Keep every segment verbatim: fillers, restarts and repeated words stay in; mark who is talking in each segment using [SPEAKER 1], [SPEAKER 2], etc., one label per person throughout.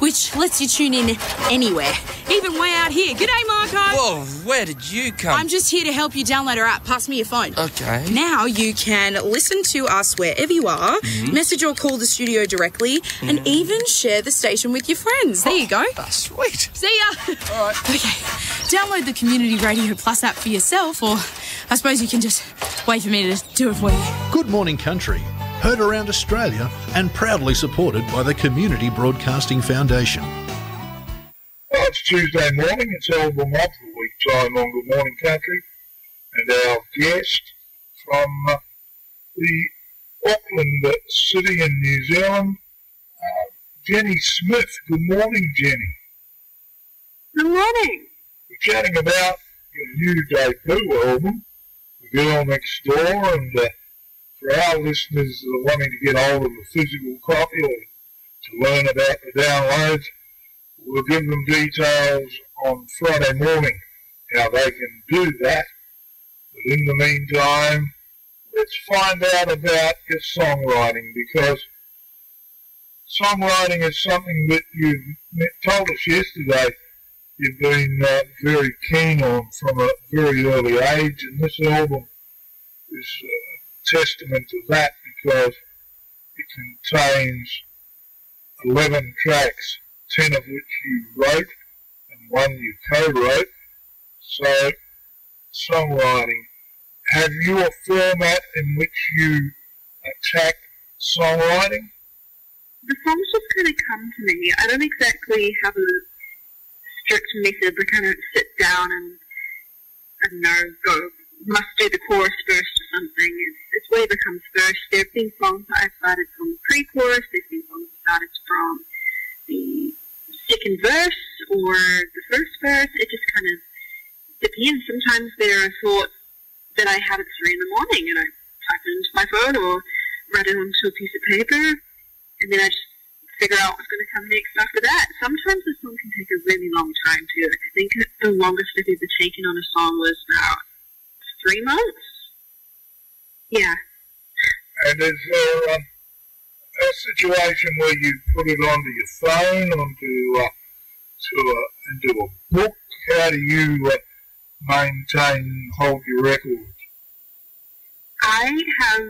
[SPEAKER 1] which lets you tune in anywhere, even way out here. G'day, Marco.
[SPEAKER 2] Whoa, where did you come?
[SPEAKER 1] I'm just here to help you download our app. Pass me your phone.
[SPEAKER 2] Okay.
[SPEAKER 1] Now you can listen to us wherever you are, mm-hmm. message or call the studio directly, mm-hmm. and even share the station with your friends. There you go.
[SPEAKER 2] Oh, sweet.
[SPEAKER 1] See ya.
[SPEAKER 2] All right.
[SPEAKER 1] Okay. Download the Community Radio Plus app for yourself, or I suppose you can just wait for me to do it for you.
[SPEAKER 3] Good Morning Country, heard around Australia and proudly supported by the Community Broadcasting Foundation.
[SPEAKER 4] Well, it's Tuesday morning. It's album of the week time on Good Morning Country, and our guest from uh, the Auckland City in New Zealand, uh, Jenny Smith. Good morning, Jenny.
[SPEAKER 5] Good morning.
[SPEAKER 4] We're chatting about your new debut album, The Girl Next Door, and uh, for our listeners that are wanting to get hold of a physical copy or to learn about the downloads, we'll give them details on Friday morning how they can do that. But in the meantime, let's find out about your songwriting, because songwriting is something that you told us yesterday you've been uh, very keen on from a very early age, and this album is a testament to that, because it contains eleven tracks, ten of which you wrote and one you co-wrote. So, songwriting. Have you a format in which you attack songwriting?
[SPEAKER 5] The songs just kind of come to me. I don't exactly have a strict method. I kind of sit down and, I don't know, go, must do the chorus first or something. It's, it's whatever comes first. There have been songs that I started from pre-chorus. There's been songs that started from the second verse or the first verse. It just kind of depends. Sometimes there are thoughts that I have at three in the morning and I type it into my phone or write it onto a piece of paper, and then I just figure out what's going to come next after that. Sometimes a song can take a really long time too. I think the longest I've ever taken on a song was about three months. Yeah.
[SPEAKER 4] And is there um, a situation where you put it onto your phone, onto uh, to a, into a book? How do you uh, maintain, hold your records?
[SPEAKER 5] I have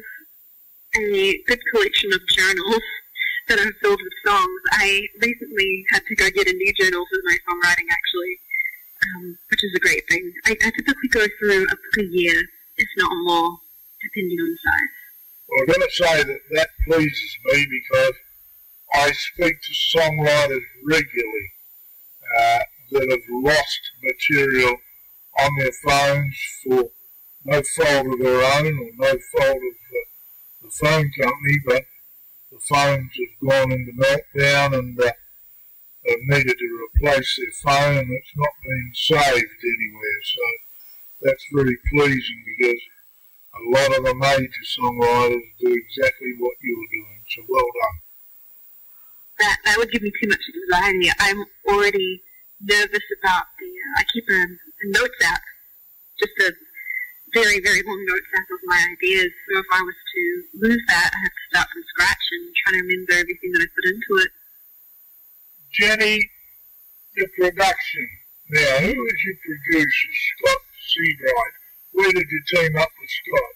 [SPEAKER 5] a good collection of journals that are filled with songs. I recently had to go get a new journal for my songwriting, actually, um, which is a great thing. I, I typically go through a book a year, if not more, depending on the size.
[SPEAKER 4] Well, I've got to say that that pleases me, because I speak to songwriters regularly uh, that have lost material on their phones for no fault of their own or no fault of uh, the phone company, but the phones have gone into meltdown and uh, they've needed to replace their phone and it's not been saved anywhere. So that's very pleasing, because a lot of the major songwriters do exactly what you're doing. So well done.
[SPEAKER 5] That, that would give me too much anxiety. I'm already nervous about the, uh, I keep a, a notes app, just a very, very long notes app of my ideas. So if I was to lose that, I have to start from scratch and try to remember everything that I put into it.
[SPEAKER 4] Jenny, your production. Now, who is your producer? Scott Seabright. Where did you team up with Scott?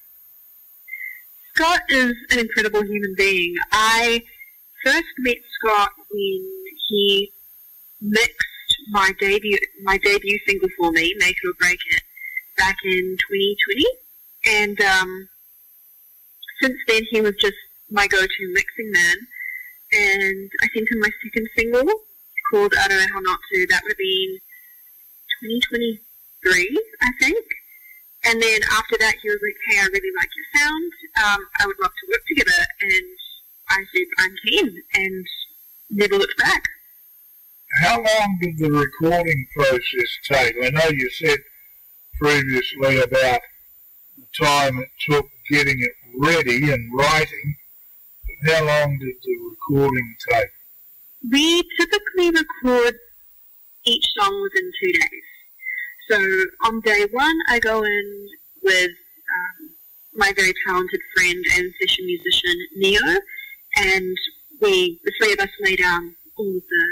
[SPEAKER 5] Scott is an incredible human being. I first met Scott when he mixed my debut my debut single for me, Make It or Break It, back in twenty twenty, and um, since then he was just my go-to mixing man. And I think in my second single, called I Don't Know How Not To, that would have been twenty twenty-three, I think. And then after that, he was like, hey, I really like your sound. Um, I would love to work together. And I said, I'm keen, and never looked back.
[SPEAKER 4] How long did the recording process take? I know you said previously about the time it took getting it ready and writing, but how long did the recording take?
[SPEAKER 5] We typically record each song within two days. So on day one, I go in with um, my very talented friend and session musician, Neo, and we, the three of us, lay down all of the